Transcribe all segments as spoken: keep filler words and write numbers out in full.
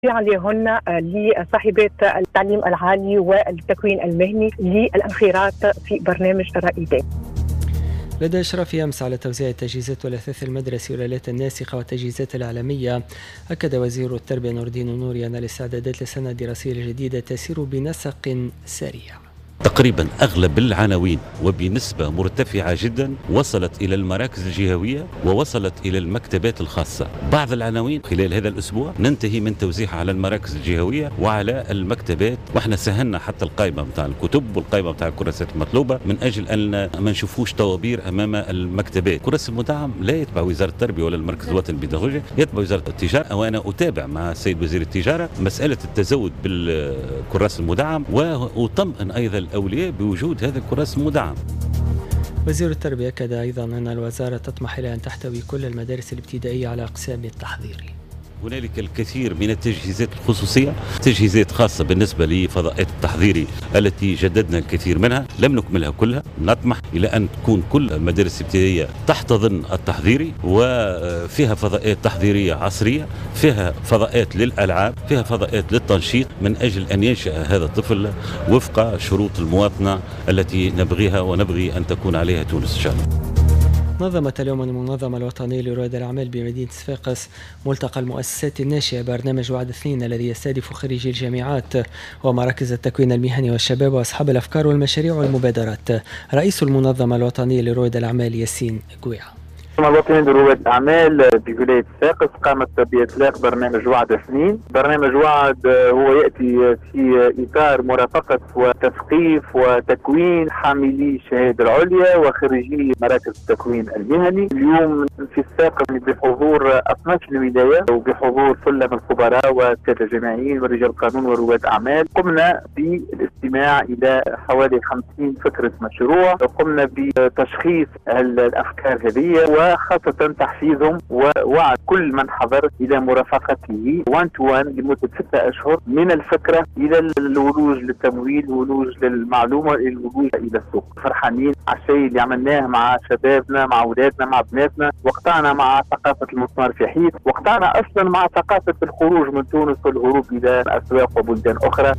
عليهن لصاحبات التعليم العالي والتكوين المهني للانخراط في برنامج الرائدات. لدى إشراف أمس على توزيع التجهيزات والأثاث المدرسي والآلات الناسخة والتجهيزات الإعلامية، أكد وزير التربية نور الدين النوري أن الاستعدادات للسنة الدراسية الجديدة تسير بنسق سريع. تقريبا أغلب العناوين وبنسبة مرتفعة جدا وصلت إلى المراكز الجهوية ووصلت إلى المكتبات الخاصة. بعض العناوين خلال هذا الأسبوع ننتهي من توزيعها على المراكز الجهوية وعلى المكتبات، وإحنا سهلنا حتى القائمة متاع الكتب والقائمة متاع الكراسات المطلوبة من أجل أن ما نشوفوش طوابير أمام المكتبات. كراسة المدعم لا يتبع وزارة التربية ولا المركز الوطني للبيداغوجيا، يتبع وزارة التجارة، وأنا أتابع مع السيد وزير التجارة مسألة التزود بالكراس المدعم وأطمئن أيضا الأولياء بوجود هذا الكراس المدعم. وزير التربية أكد أيضا أن الوزارة تطمح إلى أن تحتوي كل المدارس الابتدائية على أقسام التحضيري. هنالك الكثير من التجهيزات الخصوصية، تجهيزات خاصة بالنسبة لفضاءات التحضيري التي جددنا الكثير منها، لم نكملها كلها. نطمح إلى أن تكون كل المدارس الابتدائية تحتضن التحضيري وفيها فضاءات تحضيرية عصرية، فيها فضاءات للألعاب، فيها فضاءات للتنشيط، من أجل أن ينشأ هذا الطفل وفق شروط المواطنة التي نبغيها ونبغي أن تكون عليها تونس إن شاء الله. نظمت اليوم المنظمة الوطنية لرواد الأعمال بمدينة صفاقس ملتقى المؤسسات الناشئة برنامج وعد اثنين الذي يستهدف خريجي الجامعات ومراكز التكوين المهني والشباب وأصحاب الأفكار والمشاريع والمبادرات. رئيس المنظمة الوطنية لرواد الأعمال ياسين قويعة. المنظمة الوطنية لرواد الأعمال بولاية صفاقس قامت بإطلاق برنامج وعد اثنين. برنامج وعد هو يأتي في إطار مرافقة وتثقيف وتكوين حاملي الشهادة العليا وخريجي مراكز التكوين المهني. اليوم في صفاقس بحضور أطناف الولاية وبحضور سلم الخبراء والسادة الجامعيين ورجال القانون ورواد أعمال، قمنا بالاستماع إلى حوالي خمسين فكرة مشروع، قمنا بتشخيص الأفكار هذه وخاصة تحفيزهم ووعد كل من حضر إلى مرافقته وان تو وان لمدة ستة أشهر من الفكرة إلى الولوج للتمويل، الولوج للمعلومة، الولوج إلى السوق. فرحانين على الشيء اللي عملناه مع شبابنا، مع أولادنا، مع بناتنا، وقطعنا مع ثقافة المسمار في حيط، وقطعنا أصلا مع ثقافة الخروج من تونس والهروب إلى أسواق وبلدان أخرى.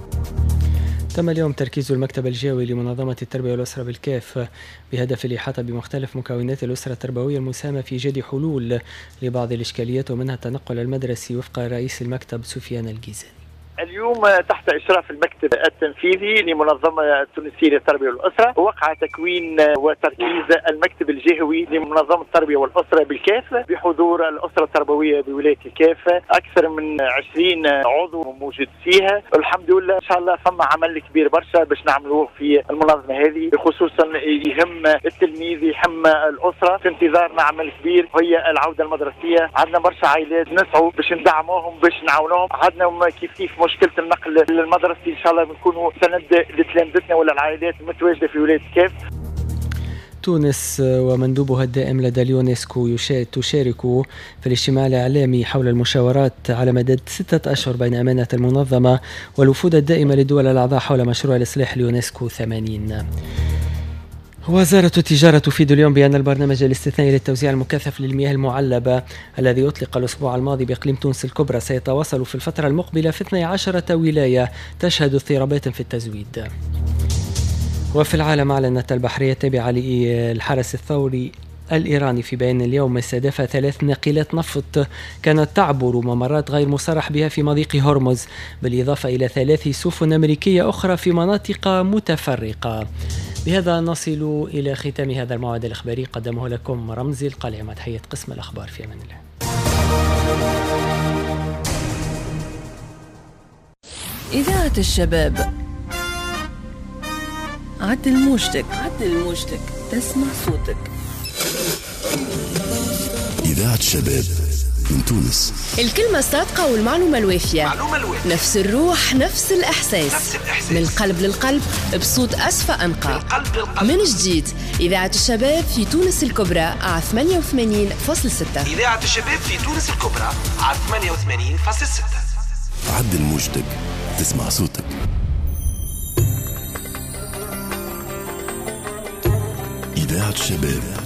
تم اليوم تركيز المكتب الجهوي لمنظمة التربية والأسرة بالكاف بهدف الإحاطة بمختلف مكونات الأسرة التربوية المساهمة في إيجاد حلول لبعض الإشكاليات ومنها التنقل المدرسي وفق رئيس المكتب سفيان الجيزاني. اليوم تحت إشراف المكتب التنفيذي لمنظمة التونسية للتربية والأسرة وقع تكوين وتركيز المكتب الجهوي لمنظمة التربية والأسرة بالكاف بحضور الأسرة التربوية بولاية الكاف. أكثر من عشرين عضو موجود فيها. الحمد لله إن شاء الله فما عمل كبير برشا باش نعملوه في المنظمة هذه، خصوصا يهم التلميذ يهم الأسرة. في انتظارنا عمل كبير وهي العودة المدرسية. عندنا برشا عائلات نسعوا باش ندعموهم باش نعاونوهم. عندنا كيف كيف مشكلة النقل المدرسي إن شاء الله بنكونوا سند لتلامذتنا ولا العائلات المتواجدة في ولاية كاف. تونس ومندوبها الدائم لدى اليونسكو تشارك في الاجتماع الإعلامي حول المشاورات على مدى ستة أشهر بين أمانة المنظمة والوفود الدائمة للدول الأعضاء حول مشروع الإصلاح اليونسكو ثمانين. وزارة التجارة تفيد اليوم بأن البرنامج الاستثنائي للتوزيع المكثف للمياه المعلبة الذي أطلق الأسبوع الماضي بإقليم تونس الكبرى سيتواصل في الفترة المقبلة في اثنتي عشرة ولاية تشهد اضطرابات في التزويد. وفي العالم، أعلنت البحرية التابعة للحرس الثوري الإيراني في بيان اليوم استهداف ثلاث ناقلات نفط كانت تعبر ممرات غير مصرح بها في مضيق هرمز، بالإضافة إلى ثلاث سفن أمريكية أخرى في مناطق متفرقة. بهذا نصل إلى ختام هذا الموعد الإخباري، قدمه لكم رمزي القلعي مع تحية قسم الأخبار. في أمان الله. إذاعة الشباب، عدل موجتك عدل موجتك تسمع صوتك. إذاعة الشباب من تونس، الكلمة الصادقة والمعلومة الوافية، معلومة الوافية. نفس الروح نفس الإحساس. نفس الإحساس، من القلب للقلب بصوت أسفى أنقى. للقلب. من جديد إذاعة الشباب في تونس الكبرى على ثمانية وثمانين فاصلة ستة. إذاعة الشباب في تونس الكبرى على ثمانية وثمانين فاصلة ستة. عدل موجتك تسمع صوتك. إذاعة الشباب.